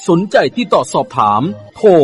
สนใจที่ต่อสอบถามโทร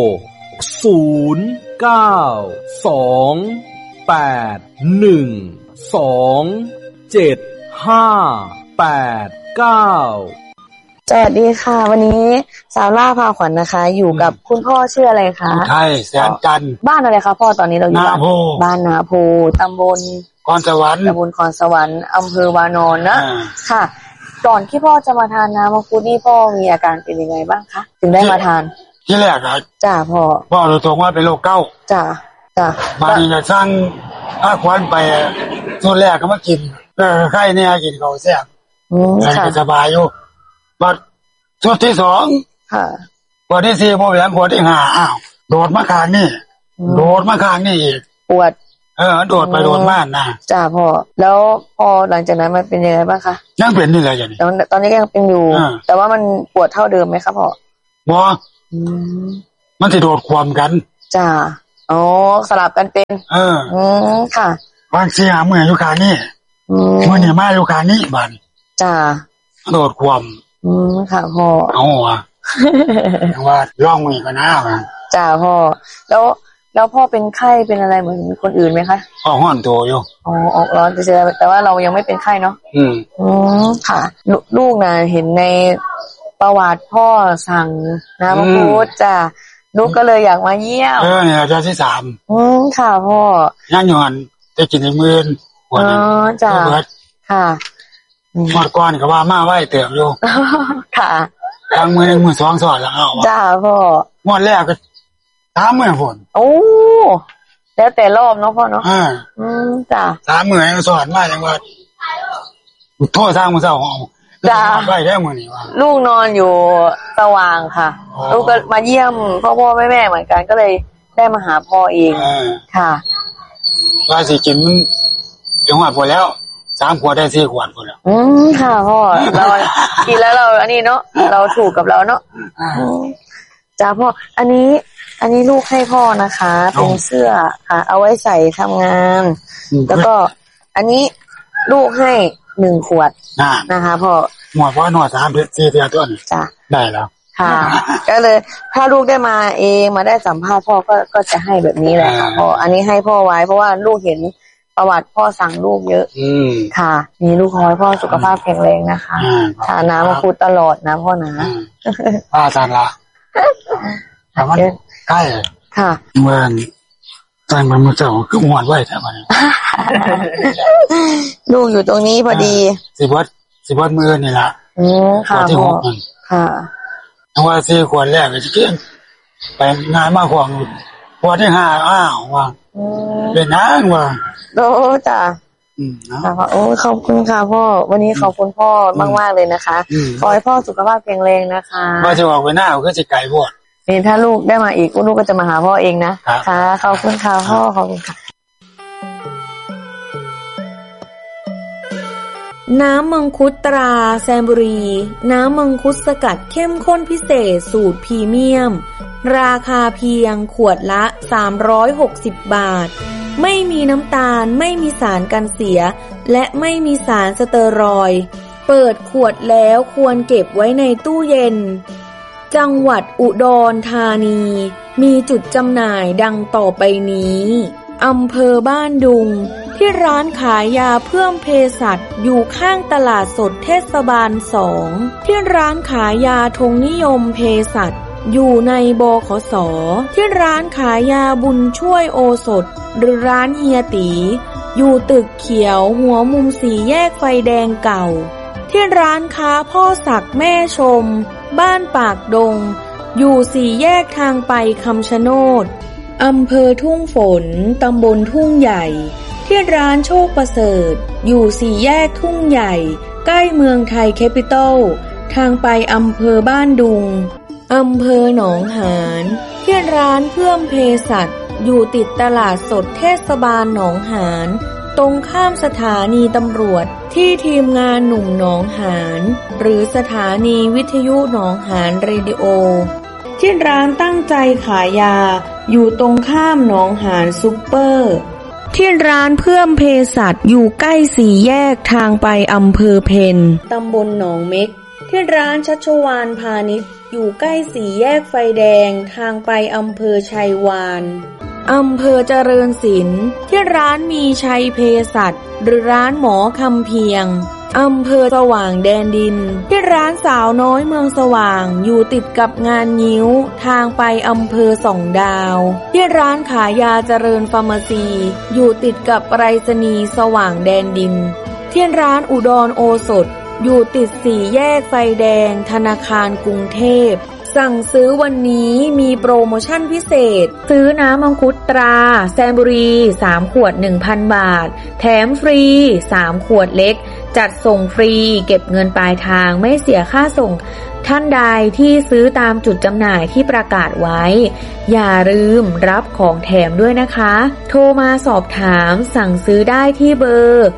สวัสดีค่ะวันนี้สาวล่าพาขวัญนะคะอยู่กับคุณพ่อชื่ออะไรคะไทยแสนจันทร์บ้านอะไรคะพ่อตอนนี้เราอยู่บ้านนาโพตำบลคอนสวรรค์อำเภอวานอนนะค่ะก่อนที่พ่อจะมาทานน้ำมังคุดนี่พ่อมีอาการเป็นยังไงบ้างคะถึงได้มาทานที่แรกอะจ้าพ่อรู้ตัวว่าเป็นโรคเก้าจ้ามาดีจะสร้างอาควันไปส่วนแรกก็มากินไข้เนี่ยกินเขาแซ่บสบายอยู่บัดส่วนที่สองปวดที่สี่ปวดแหลมปวดที่ห้าอ้าวโดดมาข้างนี่อีกปวดโดดไปโดดมานะจ้าพ่อแล้วพอหลังจากนั้นมันเป็นยังไงบ้างคะยังเป็นนี่แหละอย่างนี้ตอนนี้ยังเป็นอยู่แต่ว่ามันปวดเท่าเดิมไหมครับพ่อบ่มันจะโดดความกันจ้าอ๋อสลับกันเป็นค่ะบางทีเมื่ออยู่ข้างนี่เมื่อเนี่ยมาอยู่ข้างนี่บ้านจ้าโดดความค่ะพ่อเอาว่าร่องมือกันนะจ้าพ่อแล้วพ่อเป็นไข้เป็นอะไรเหมือนคนอื่นไหมคะห้อนตัวอยู่ออกร้อนแต่ว่าเรายังไม่เป็นไข้เนาะค่ะลูกนะเห็นในประวัติพ่อสั่งน้ำมังคุดจ้าลูกก็เลยอยากมาเยี่ยมเนี่ยอาจารย์ที่3 ค่ะพ่อย่างหย่อนจะกินในมื้อจ้าค่ะหมดก่อนก็ว่ามาไว้เติบอยู่ค่ะทั้งมื้อ1มื้อ2สอดแล้วเอาจ้าพ่อหมดแรกก็3มื้อฝนโอ้แล้วแต่รอบเนาะพ่อเนาะจ้า 3มื้อสอดมาจังว่าโทษทางมื้อเช้าจ้าไว้ได้มื้อนี้ว่าลูกนอนอยู่สว่างค่ะลูกก็มาเยี่ยมพ่อแม่เหมือนกันก็เลยได้มาหาพ่อเองค่ะว่าสิกินมันจังหวัดพอแล้ว3 ขวดได้4 ขวดพุ่นแล้วค่ะพ่อเรากินแล้วเราอันนี้เนาะเราถูกกับเราเนาะจ้าพ่ออันนี้ลูกให้พ่อนะคะเป็นเสื้อค่ะเอาไว้ใส่ทำงานแล้วก็อันนี้ลูกให้1 ขวดนะคะพ่อหมดว่าหนวด3 4 เดือนต้นจ้ะได้แล้วค่ะก็เลยถ้าลูกได้มาเองมาได้สัมภาษณ์พ่อก็จะให้แบบนี้แหละค่ะพ่ออันนี้ให้พ่อไว้เพราะว่าลูกเห็นประวัติพ่อสั่งลูกเยอะค่ะนี่ลูกขอให้พ่อสุขภาพแข็งแรงนะคะทานน้ำมังคุดตลอดนะพ่อนะทานละแต่มันใกล้ค่ะเมื่อใจมันเจ้าก็หวานไว้แถวนี้ลูกอยู่ตรงนี้พอดีสิบวัดมือนี่ละค่ะที่6มันค่ะเอาว่า4 ขวดแรกจะเกี่ยงไปงานมากกว่าขวดที่5อ้าวว่าเป็นนางว่าโอ้จ้ะโอ้ขอบคุณค่ะพ่อวันนี้ขอบคุณพ่อมากๆเลยนะคะขอให้พ่อสุขภาพแข็งแรงนะคะว่าจะออกไปหน้าก็จะไกลพวกนี่ถ้าลูกได้มาอีกลูกก็จะมาหาพ่อเองนะค่ะขอบคุณค่ะพ่อขอบคุณค่ะน้ำมังคุดตราแซมบุรีน้ำมังคุดสกัดเข้มข้นพิเศษสูตรพรีเมียมราคาเพียงขวดละ360 บาทไม่มีน้ำตาลไม่มีสารกันเสียและไม่มีสารสเตอรอยด์เปิดขวดแล้วควรเก็บไว้ในตู้เย็นจังหวัดอุดรธานีมีจุดจำหน่ายดังต่อไปนี้อำเภอบ้านดุงที่ร้านขายยาเพิ่มเภสัชอยู่ข้างตลาดสดเทศบาล2ที่ร้านขายยาธงนิยมเภสัชอยู่ในบขส.ที่ร้านขายยาบุญช่วยโอสถหรือร้านเฮียตีอยู่ตึกเขียวหัวมุม4 แยกไฟแดงเก่าที่ร้านค้าพ่อศักดิ์แม่ชมบ้านปากดงอยู่4 แยกทางไปคำชะโนดอำเภอทุ่งฝนตำบลทุ่งใหญ่ที่ร้านโชคประเสริฐอยู่4 แยกทุ่งใหญ่ใกล้เมืองไทยแคปิตอลทางไปอำเภอบ้านดุงอำเภอหนองหานที่ร้านเพิ่มเภสัชอยู่ติดตลาดสดเทศบาลหนองหานตรงข้ามสถานีตำรวจที่ทีมงานหนุ่มหนองหานหรือสถานีวิทยุหนองหานเรดิโอที่ร้านตั้งใจขายยาอยู่ตรงข้ามหนองหานซุปเปอร์ที่ร้านเพิ่มเภสัชอยู่ใกล้4 แยกทางไปอำเภอเพ็ญตำบลหนองเม็กที่ร้านชัชวาลพาณิชย์อยู่ใกล้สี่แยกไฟแดงทางไปอำเภอชัยวาลอำเภอเจริญศิลป์ที่ร้านมีชัยเภสัชหรือร้านหมอคำเพียงอำเภอสว่างแดนดินที่ร้านสาวน้อยเมืองสว่างอยู่ติดกับงานงิ้วทางไปอำเภอส่องดาวที่ร้านขายยาเจริญฟาร์มาซีอยู่ติดกับไปรษณีย์สว่างแดนดินที่ร้านอุดรโอสถอยู่ติดสี่แยกไฟแดงธนาคารกรุงเทพสั่งซื้อวันนี้มีโปรโมชั่นพิเศษซื้อน้ำมังคุดตราแซมบุรี3ขวด 1,000 บาทแถมฟรี3ขวดเล็กจัดส่งฟรีเก็บเงินปลายทางไม่เสียค่าส่งท่านใดที่ซื้อตามจุดจำหน่ายที่ประกาศไว้อย่าลืมรับของแถมด้วยนะคะโทรมาสอบถามสั่งซื้อได้ที่เบอร์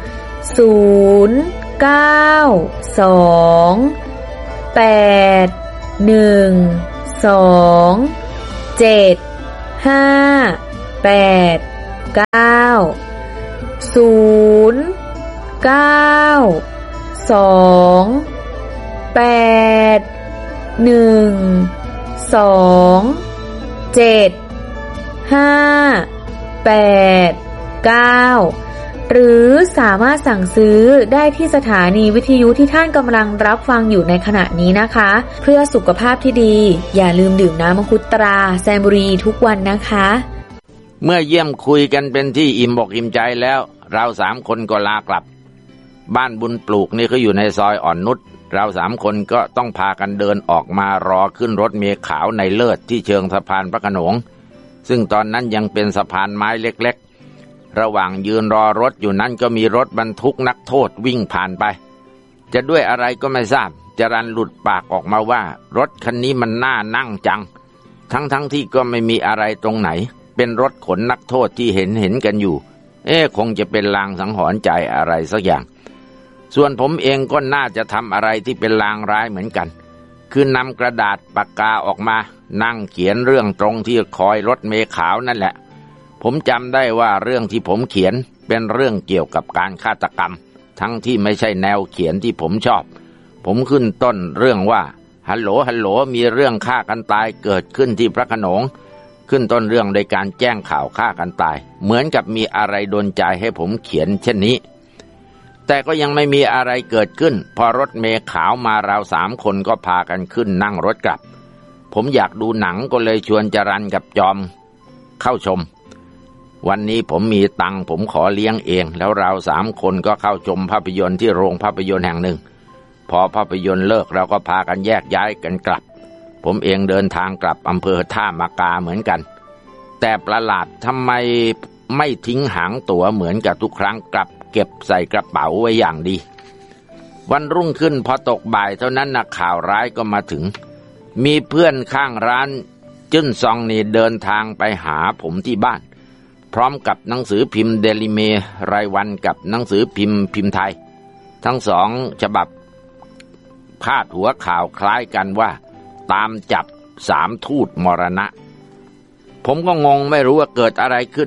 หรือสามารถสั่งซื้อได้ที่สถานีวิทยุที่ท่านกำลังรับฟังอยู่ในขณะนี้นะคะเพื่อสุขภาพที่ดีอย่าลืมดื่มน้ำมังคุดตราแซมบุรีทุกวันนะคะเมื่อเยี่ยมคุยกันเป็นที่อิ่มอกอิ่มใจแล้วเรา3 คนก็ลากลับบ้านบุญปลูกนี่เขาอยู่ในซอยอ่อนนุชเรา3 คนก็ต้องพากันเดินออกมารอขึ้นรถเมล์ขาวในเลิศที่เชิงสะพานพระโขนงซึ่งตอนนั้นยังเป็นสะพานไม้เล็กๆระหว่างยืนรอรถอยู่นั้นก็มีรถบรรทุกนักโทษวิ่งผ่านไปจะด้วยอะไรก็ไม่ทราบจรัญหลุดปากออกมาว่ารถคันนี้มันน่านั่งจังทั้งที่ก็ไม่มีอะไรตรงไหนเป็นรถขนนักโทษที่เห็นกันอยู่คงจะเป็นลางสังหรณ์ใจอะไรสักอย่างส่วนผมเองก็น่าจะทำอะไรที่เป็นลางร้ายเหมือนกันคือนำกระดาษปากกาออกมานั่งเขียนเรื่องตรงที่คอยรถเมล์ขาวนั่นแหละผมจำได้ว่าเรื่องที่ผมเขียนเป็นเรื่องเกี่ยวกับการฆาตกรรมทั้งที่ไม่ใช่แนวเขียนที่ผมชอบผมขึ้นต้นเรื่องว่าฮัลโหลมีเรื่องฆ่ากันตายเกิดขึ้นที่พระโขนงขึ้นต้นเรื่องโดยการแจ้งข่าวฆ่ากันตายเหมือนกับมีอะไรดลใจให้ผมเขียนเช่นนี้แต่ก็ยังไม่มีอะไรเกิดขึ้นพอรถเมล์ขาวมาเรา3 คนก็พากันขึ้นนั่งรถกลับผมอยากดูหนังก็เลยชวนจรัญกับจอมเข้าชมวันนี้ผมมีตังค์ผมขอเลี้ยงเองแล้วเรา3 คนก็เข้าชมภาพยนตร์ที่โรงภาพยนตร์แห่งหนึ่งพอภาพยนตร์เลิกเราก็พากันแยกย้ายกันกลับผมเองเดินทางกลับอำเภอท่ามากาเหมือนกันแต่ประหลาดทำไมไม่ทิ้งหางตั๋วเหมือนกับทุกครั้งกลับเก็บใส่กระเป๋าไว้อย่างดีวันรุ่งขึ้นพอตกบ่ายเท่านั้นนะข่าวร้ายก็มาถึงมีเพื่อนข้างร้านจึ้นซองนี่เดินทางไปหาผมที่บ้านพร้อมกับหนังสือพิมพ์เดลิเมรายวันกับหนังสือพิมพ์ไทยทั้ง2 ฉบับพาดหัวข่าวคล้ายกันว่าตามจับ3 ทูตมรณะผมก็งงไม่รู้ว่าเกิดอะไรขึ้น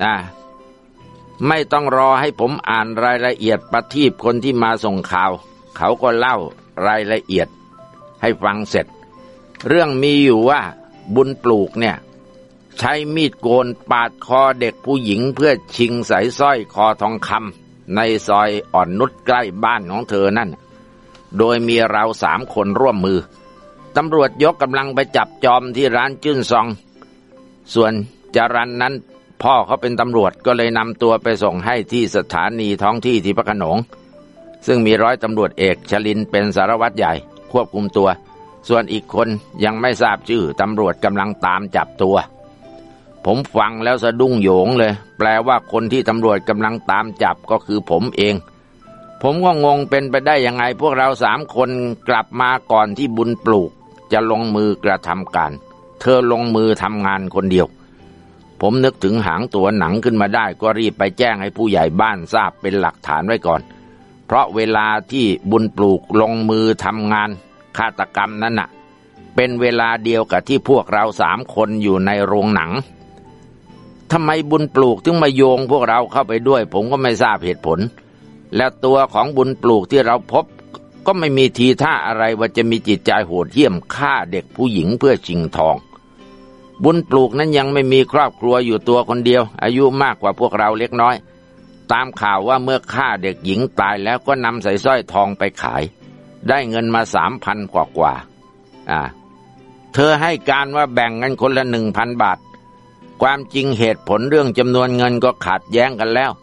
ไม่ต้องรอให้ผมอ่านรายละเอียดประทีปคนที่มาส่งข่าวเขาก็เล่ารายละเอียดให้ฟังเสร็จเรื่องมีอยู่ว่าบุญปลูกเนี่ยใช้มีดโกนปาดคอเด็กผู้หญิงเพื่อชิงสายสร้อยคอทองคำในซอยอ่อนนุชใกล้บ้านของเธอนั่นโดยมีเรา3 คนร่วมมือตำรวจยกกำลังไปจับจอมที่ร้านจื้นซองส่วนจรัญนั้นพ่อเขาเป็นตำรวจก็เลยนำตัวไปส่งให้ที่สถานีท้องที่ที่พระโขนงซึ่งมีร้อยตำรวจเอกชลินเป็นสารวัตรใหญ่ควบคุมตัวส่วนอีกคนยังไม่ทราบชื่อตำรวจกำลังตามจับตัวผมฟังแล้วสะดุ้งโหยงเลยแปลว่าคนที่ตำรวจกำลังตามจับก็คือผมเองผมก็งงเป็นไปได้ยังไงพวกเรา3 คนกลับมาก่อนที่บุญปลูกจะลงมือกระทำการเธอลงมือทำงานคนเดียวผมนึกถึงหางตัวหนังขึ้นมาได้ก็รีบไปแจ้งให้ผู้ใหญ่บ้านทราบเป็นหลักฐานไว้ก่อนเพราะเวลาที่บุญปลูกลงมือทำงานฆาตกรรมนั้นน่ะเป็นเวลาเดียวกับที่พวกเรา3 คนอยู่ในโรงหนังทำไมบุญปลูกถึงมาโยงพวกเราเข้าไปด้วยผมก็ไม่ทราบเหตุผลและตัวของบุญปลูกที่เราพบก็ไม่มีทีท่าอะไรว่าจะมีจิตใจโหดเหี้ยมฆ่าเด็กผู้หญิงเพื่อชิงทองบุญปลูกนั้นยังไม่มีครอบครัวอยู่ตัวคนเดียวอายุมากกว่าพวกเราเล็กน้อยตามข่าวว่าเมื่อฆ่าเด็กหญิงตายแล้วก็นำใส่สร้อยทองไปขายได้เงินมา 3,000 กว่าเธอให้การว่าแบ่งกันคนละ 1,000 บาทความจริงเหตุผลเรื่องจำนวนเงินก็ขัดแย้งกันแล้ว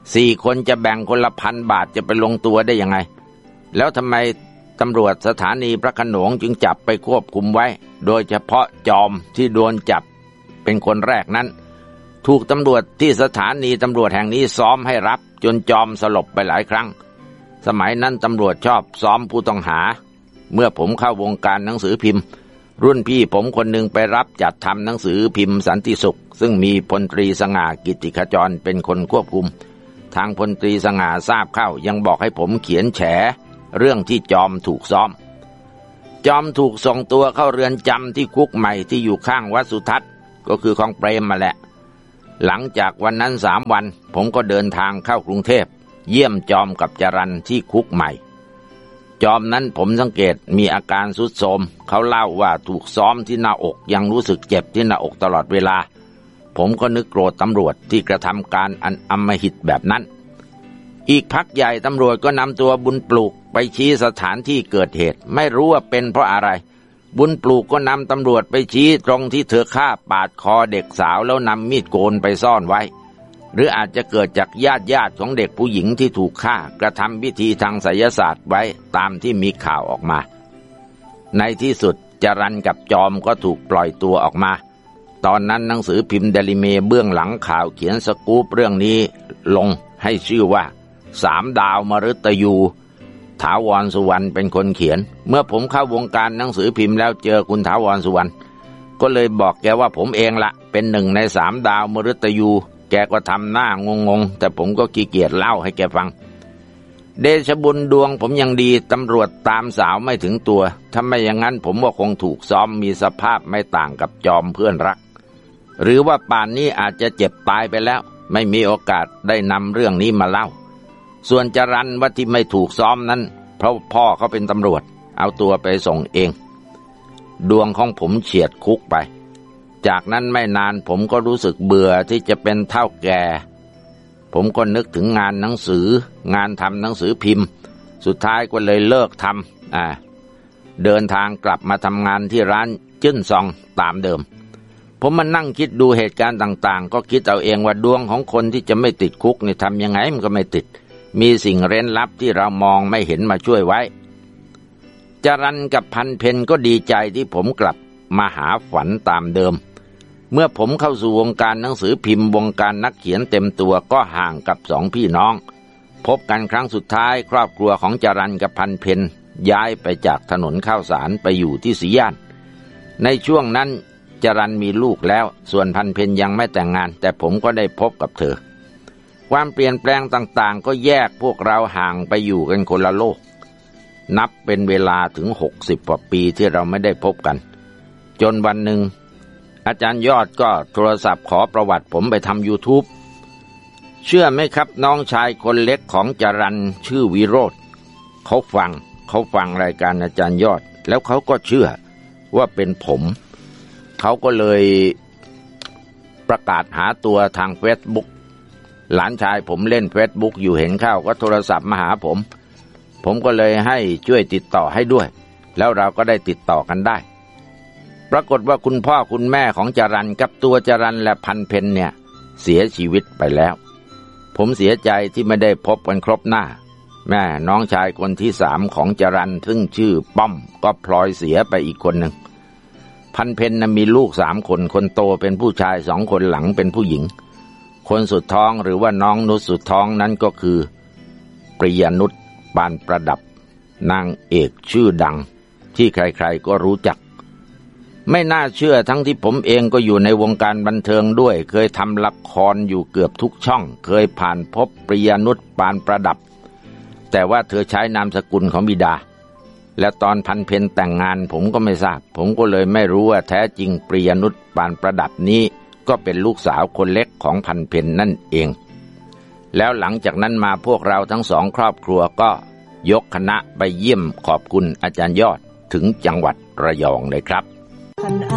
4 คนจะแบ่งคนละ 1,000 บาทจะไปลงตัวได้ยังไงแล้วทำไมตำรวจสถานีพระโขนงจึงจับไปควบคุมไว้โดยเฉพาะจอมที่โดนจับเป็นคนแรกนั้นถูกตำรวจที่สถานีตำรวจแห่งนี้ซ้อมให้รับจนจอมสลบไปหลายครั้งสมัยนั้นตำรวจชอบซ้อมผู้ต้องหาเมื่อผมเข้าวงการหนังสือพิมพ์รุ่นพี่ผมคนหนึ่งไปรับจัดทำหนังสือพิมพ์สันติสุขซึ่งมีพลตรีสง่ากิติขจรเป็นคนควบคุมทางพลตรีสง่าทราบเข้ายังบอกให้ผมเขียนแฉเรื่องที่จอมถูกซ้อมจอมถูกส่งตัวเข้าเรือนจำที่คุกใหม่ที่อยู่ข้างวัดสุทัศน์ก็คือของเปรมมาแหละหลังจากวันนั้น3 วันผมก็เดินทางเข้ากรุงเทพเยี่ยมจอมกับจรัญที่คุกใหม่จอมนั้นผมสังเกตมีอาการทรุดโทรมเขาเล่าว่าถูกซ้อมที่หน้าอกยังรู้สึกเจ็บที่หน้าอกตลอดเวลาผมก็นึกโกรธตำรวจที่กระทำการอันอำมหิตแบบนั้นอีกพักใหญ่ตำรวจก็นำตัวบุญปลูกไปชี้สถานที่เกิดเหตุไม่รู้ว่าเป็นเพราะอะไรบุญปลูกก็นำตำรวจไปชี้ตรงที่เธอฆ่าปาดคอเด็กสาวแล้วนำมีดโกนไปซ่อนไว้หรืออาจจะเกิดจากญาติของเด็กผู้หญิงที่ถูกฆ่ากระทำพิธีทางไสยศาสตร์ไว้ตามที่มีข่าวออกมาในที่สุดจรัญกับจอมก็ถูกปล่อยตัวออกมาตอนนั้นหนังสือพิมพ์เดลิเมเบื้องหลังข่าวเขียนสกู๊ปเรื่องนี้ลงให้ชื่อว่า3 ดาวมฤตยูถาวรสุวรรณเป็นคนเขียนเมื่อผมเข้าวงการหนังสือพิมพ์แล้วเจอคุณถาวรสุวรรณก็เลยบอกแกว่าผมเองละเป็น1 ใน 3 ดาวมฤตยูแกก็ทำหน้างงแต่ผมก็ขี้เกียจเล่าให้แกฟังเดชบุญดวงผมยังดีตำรวจตามสาวไม่ถึงตัวถ้าไม่อย่างนั้นผมว่าคงถูกซ้อมมีสภาพไม่ต่างกับจอมเพื่อนรักหรือว่าป่านนี้อาจจะเจ็บตายไปแล้วไม่มีโอกาสได้นำเรื่องนี้มาเล่าส่วนจรัญว่าที่ไม่ถูกซ้อมนั้นเพราะพ่อเขาเป็นตำรวจเอาตัวไปส่งเองดวงของผมเฉียดคุกไปจากนั้นไม่นานผมก็รู้สึกเบื่อที่จะเป็นเฒ่าแก่ผมก็นึกถึงงานหนังสืองานทำหนังสือพิมพ์สุดท้ายก็เลยเลิกทำเดินทางกลับมาทำงานที่ร้านจิ้นซองตามเดิมผมมานั่งคิดดูเหตุการณ์ต่างๆก็คิดเอาเองว่าดวงของคนที่จะไม่ติดคุกนี่ทำยังไงมันก็ไม่ติดมีสิ่งเร้นลับที่เรามองไม่เห็นมาช่วยไว้จรัญกับพันเพ็ญก็ดีใจที่ผมกลับมาหาฝันตามเดิมเมื่อผมเข้าสู่วงการหนังสือพิมพ์วงการนักเขียนเต็มตัวก็ห่างกับ2 พี่น้องพบกันครั้งสุดท้ายครอบครัวของจรัญกับพันเพ็ญย้ายไปจากถนนข้าวสารไปอยู่ที่ศรีย่านในช่วงนั้นจรัญมีลูกแล้วส่วนพันเพ็ญยังไม่แต่งงานแต่ผมก็ได้พบกับเธอความเปลี่ยนแปลงต่างๆก็แยกพวกเราห่างไปอยู่กันคนละโลกนับเป็นเวลาถึง60 กว่าปีที่เราไม่ได้พบกันจนวันหนึ่งอาจารย์ยอดก็โทรศัพท์ขอประวัติผมไปทำ YouTube เชื่อไหมครับน้องชายคนเล็กของจรัญชื่อวิโรธเขาฟังรายการอาจารย์ยอดแล้วเขาก็เชื่อว่าเป็นผมเขาก็เลยประกาศหาตัวทาง Facebook หลานชายผมเล่น Facebook อยู่เห็นเข้าก็โทรศัพท์มาหาผมก็เลยให้ช่วยติดต่อให้ด้วยแล้วเราก็ได้ติดต่อกันได้ปรากฏว่าคุณพ่อคุณแม่ของจรัญกับตัวจรัญและพันเพ็ญเนี่ยเสียชีวิตไปแล้วผมเสียใจที่ไม่ได้พบกันครบหน้าแม่น้องชายคนที่3ของจรัญซึ่งชื่อป้อมก็พลอยเสียไปอีกคนหนึ่งพันเพ็ญมีลูก3 คนคนโตเป็นผู้ชาย2 คนหลังเป็นผู้หญิงคนสุดท้องหรือว่าน้องนุชสุดท้องนั้นก็คือปริยนุชปานประดับนางเอกชื่อดังที่ใครๆก็รู้จักไม่น่าเชื่อทั้งที่ผมเองก็อยู่ในวงการบันเทิงด้วยเคยทำละครอยู่เกือบทุกช่องเคยผ่านพบปริยนุชปานประดับแต่ว่าเธอใช้นามสกุลของบิดาและตอนพันเพ็ญแต่งงานผมก็ไม่ทราบผมก็เลยไม่รู้ว่าแท้จริงปริยนุชปานประดับนี้ก็เป็นลูกสาวคนเล็กของพันเพ็ญนั่นเองแล้วหลังจากนั้นมาพวกเราทั้ง2 ครอบครัวก็ยกคณะไปเยี่ยมขอบคุณอาจารย์ยอดถึงจังหวัดระยองเลยครับ